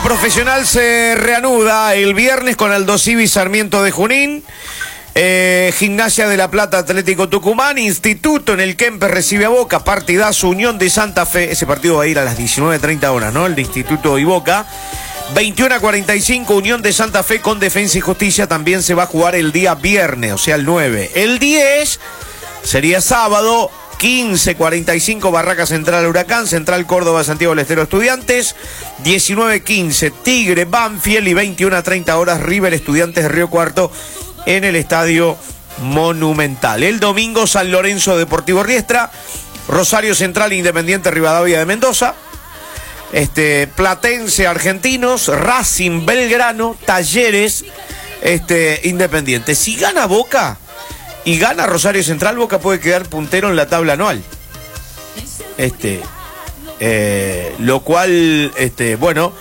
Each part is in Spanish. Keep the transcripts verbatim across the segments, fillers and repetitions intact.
profesional se reanuda el viernes con Aldo Civi Sarmiento de Junín. Eh, Gimnasia de la Plata, Atlético Tucumán. Instituto en el Kemper recibe a Boca. Partidazo, Unión de Santa Fe. Ese partido va a ir a las diecinueve treinta horas, ¿no? El de Instituto y Boca. veintiuno a cuarenta y cinco, Unión de Santa Fe con Defensa y Justicia. También se va a jugar el día viernes, o sea, el nueve. El diez sería sábado. quince cuarenta y cinco, Barraca Central Huracán, Central Córdoba, Santiago del Estero Estudiantes. diecinueve quince, Tigre Banfield. Y veintiuno a treinta horas, River Estudiantes de Río Cuarto en el Estadio Monumental. El domingo, San Lorenzo Deportivo Riestra, Rosario Central Independiente Rivadavia de Mendoza, este, Platense Argentinos, Racing Belgrano, Talleres este, Independiente. Si gana Boca y gana Rosario Central, Boca puede quedar puntero en la tabla anual. Este, eh, lo cual, este, bueno,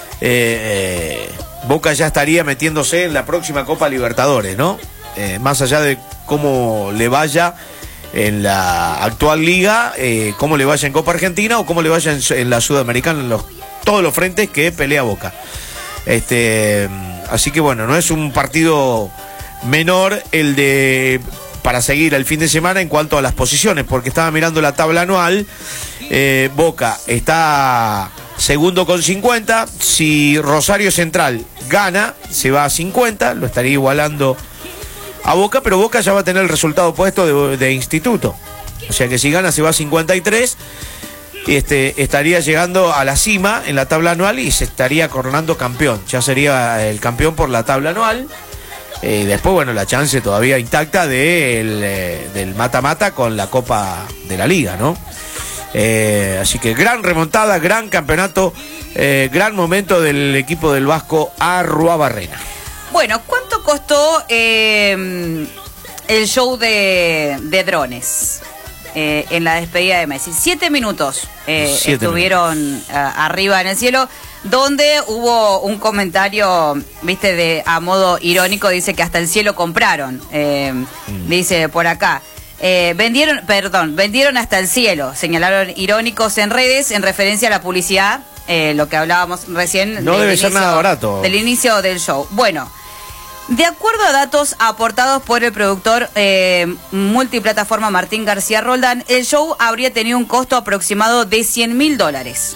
eh, eh, Boca ya estaría metiéndose en la próxima Copa Libertadores, ¿no? Eh, más allá de cómo le vaya en la actual liga, eh, cómo le vaya en Copa Argentina o cómo le vaya en, en la Sudamericana, en los, todos los frentes que pelea Boca. Este, así que bueno, no es un partido menor el de para seguir el fin de semana en cuanto a las posiciones, porque estaba mirando la tabla anual. eh, Boca está segundo con cincuenta. Si Rosario Central gana, se va a cincuenta, lo estaría igualando a Boca, pero Boca ya va a tener el resultado opuesto de, de Instituto, o sea que si gana se va a cincuenta y tres. Este, estaría llegando a la cima en la tabla anual y se estaría coronando campeón, ya sería el campeón por la tabla anual. Eh, después, bueno, la chance todavía intacta de el, eh, del mata-mata con la Copa de la Liga, ¿no? Eh, así que gran remontada, gran campeonato, eh, gran momento del equipo del Vasco Arruabarrena. Bueno, ¿cuánto costó eh, el show de, de drones eh, en la despedida de Messi? Siete minutos eh, Siete estuvieron minutos. A, arriba en el cielo, donde hubo un comentario, viste, de a modo irónico, dice que hasta el cielo compraron, eh, mm. dice por acá. Eh, vendieron, perdón, vendieron hasta el cielo, señalaron irónicos en redes en referencia a la publicidad, eh, lo que hablábamos recién. No debe ser nada barato. Del inicio del show. Bueno, de acuerdo a datos aportados por el productor eh, multiplataforma Martín García Roldán, el show habría tenido un costo aproximado de cien mil dólares.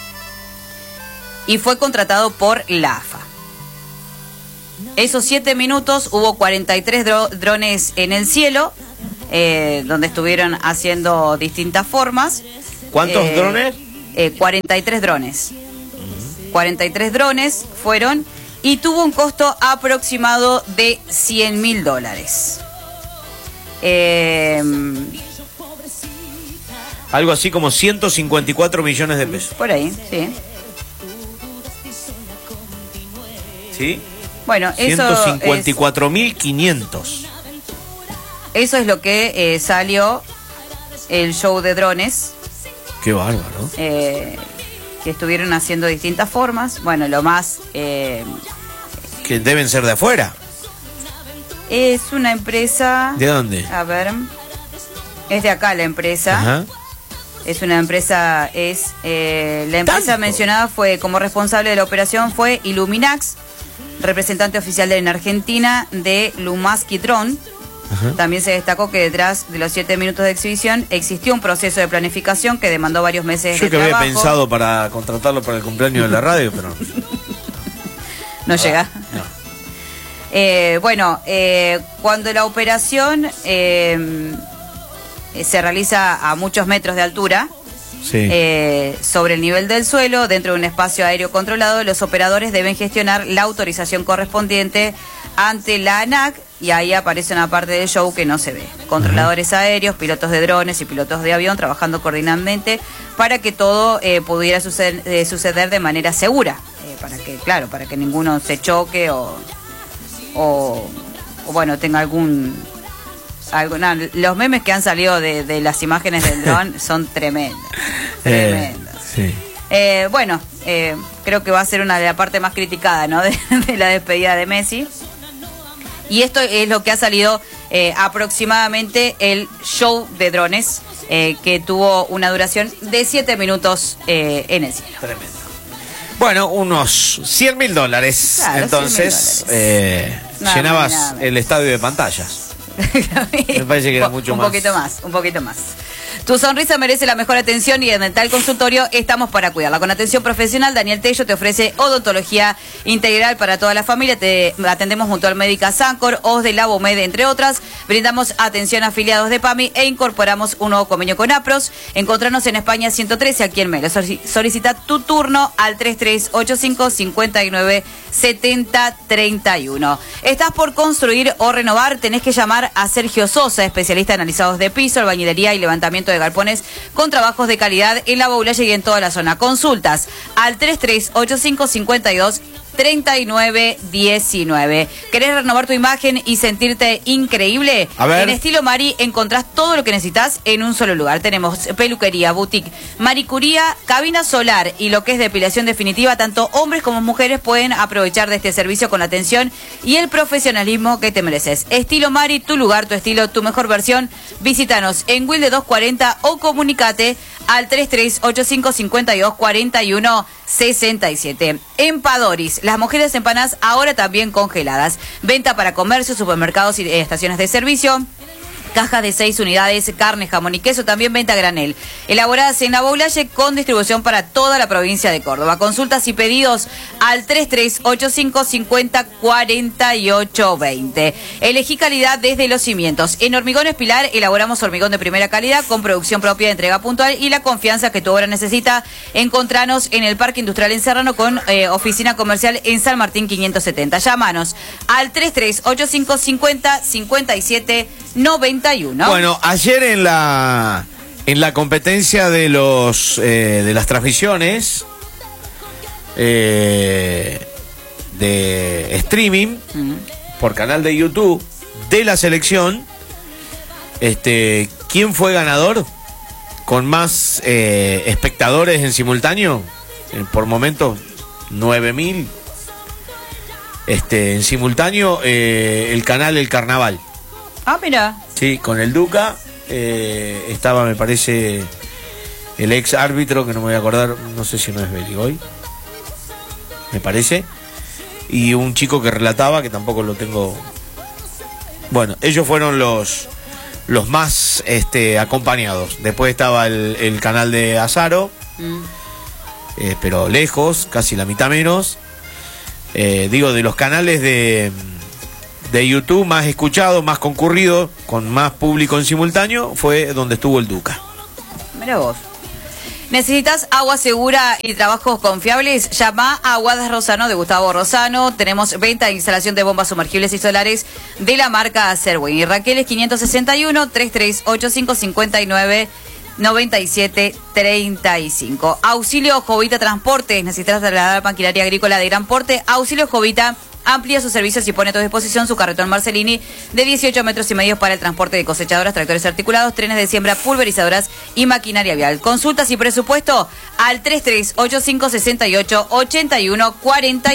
Y fue contratado por la A F A. Esos siete minutos hubo cuarenta y tres dro- drones en el cielo, eh, donde estuvieron haciendo distintas formas. ¿Cuántos eh, drones? Eh, cuarenta y tres drones. Uh-huh. cuarenta y tres drones fueron y tuvo un costo aproximado de cien mil dólares. Eh, Algo así como ciento cincuenta y cuatro millones de pesos. Por ahí, sí. ¿Sí? Bueno, eso ciento cincuenta y cuatro mil quinientos. Eso es lo que eh, salió el show de drones. Qué bárbaro. Eh, que estuvieron haciendo distintas formas. Bueno, lo más... Eh, que deben ser de afuera. Es una empresa... ¿De dónde? A ver... Es de acá la empresa. Ajá. Es una empresa... es eh, La empresa ¿Tanto? mencionada fue como responsable de la operación fue Illuminax, representante oficial en Argentina de Lumaski Drone. Ajá. También se destacó que detrás de los siete minutos de exhibición existió un proceso de planificación que demandó varios meses Yo de que trabajo. había pensado para contratarlo para el cumpleaños de la radio, pero... no ah, llega. No. Eh, bueno, eh, cuando la operación eh, se realiza a muchos metros de altura, sí. eh, sobre el nivel del suelo, dentro de un espacio aéreo controlado, los operadores deben gestionar la autorización correspondiente ante la ANAC, y ahí aparece una parte del show que no se ve. Controladores uh-huh. aéreos, pilotos de drones y pilotos de avión trabajando coordinadamente para que todo eh, pudiera suceder, eh, suceder de manera segura. Eh, para que, claro, para que ninguno se choque o, o, o bueno, tenga algún... algo, no, los memes que han salido de, de las imágenes del dron son tremendos. Tremendos. Eh, sí. eh, bueno, eh, creo que va a ser una de las partes más criticadas, ¿no? de, de la despedida de Messi. Y esto es lo que ha salido eh, aproximadamente el show de drones, eh, que tuvo una duración de siete minutos eh, en el cielo. Tremendo. Bueno, unos cien mil dólares. Claro, entonces, eh, no, llenabas no, no, no. el estadio de pantallas. Me parece que era mucho un más. Un poquito más, un poquito más. Tu sonrisa merece la mejor atención y en Dental Consultorio estamos para cuidarla. Con atención profesional, Daniel Tello te ofrece odontología integral para toda la familia. Te atendemos Mutual Médica Sancor, O S de Labomed, entre otras. Brindamos atención a afiliados de PAMI e incorporamos un nuevo convenio con APROS. Encontranos en España ciento trece, aquí en Melo. Solicita tu turno al tres tres ocho cinco, cinco nueve, siete cero tres uno. ¿Estás por construir o renovar? Tenés que llamar a Sergio Sosa, especialista en analizados de piso, albañilería y levantamiento de galpones con trabajos de calidad en la Boulaye y en toda la zona. Consultas al tres tres ocho cinco, cinco dos, tres nueve uno nueve. ¿Querés renovar tu imagen y sentirte increíble? A ver. En Estilo Mari encontrás todo lo que necesitas en un solo lugar. Tenemos peluquería, boutique, maricuría, cabina solar y lo que es depilación definitiva. Tanto hombres como mujeres pueden aprovechar de este servicio con la atención y el profesionalismo que te mereces. Estilo Mari, tu lugar, tu estilo, tu mejor versión. Visítanos en Wilde doscientos cuarenta o comunicate al tres tres ocho cinco, cinco dos, cuatro uno seis siete. Empadoris, las mujeres empanadas ahora también congeladas. Venta para comercio, supermercados y estaciones de servicio. Cajas de seis unidades, carne, jamón y queso, también venta a granel. Elaboradas en la Boulaye con distribución para toda la provincia de Córdoba. Consultas y pedidos al tres tres ocho cinco, cinco cero, cuatro ocho dos cero. Elegí calidad desde los cimientos. En Hormigones Pilar elaboramos hormigón de primera calidad con producción propia de entrega puntual y la confianza que tu obra necesita. Encontranos en el Parque Industrial en Serrano con eh, oficina comercial en San Martín quinientos setenta. Llámanos al tres tres ocho cinco, cinco cero, cinco siete nueve uno. Bueno, ayer en la en la competencia de los eh, de las transmisiones eh, de streaming mm. por canal de YouTube de la selección, este, ¿quién fue ganador con más eh, espectadores en simultáneo? Eh, por momentos nueve mil este, en simultáneo, eh, el canal El Carnaval. Ah, mira. Sí, con el Duca eh, estaba, me parece, el ex árbitro, que no me voy a acordar, no sé si no es Beligoy, me parece, y un chico que relataba, que tampoco lo tengo. Bueno, ellos fueron los los más este, acompañados. Después estaba el, el canal de Azaro, mm. eh, pero lejos, casi la mitad menos. Eh, digo, de los canales de... de YouTube más escuchado, más concurrido, con más público en simultáneo, fue donde estuvo el Duca. Mira vos. ¿Necesitas agua segura y trabajos confiables? Llama a Aguadas Rosano de Gustavo Rosano. Tenemos venta e instalación de bombas sumergibles y solares de la marca Serwin. Y Raquel es quinientos sesenta y uno, tres tres ocho cinco, cinco nueve, nueve siete tres cinco. Auxilio Jovita Transportes. ¿Necesitas trasladar maquinaria agrícola de gran porte? Auxilio Jovita amplía sus servicios y pone a tu disposición su carretón Marcelini de dieciocho metros y medio para el transporte de cosechadoras, tractores articulados, trenes de siembra, pulverizadoras y maquinaria vial. Consultas y presupuesto al tres tres ocho cinco, seis ocho, ocho uno cuatro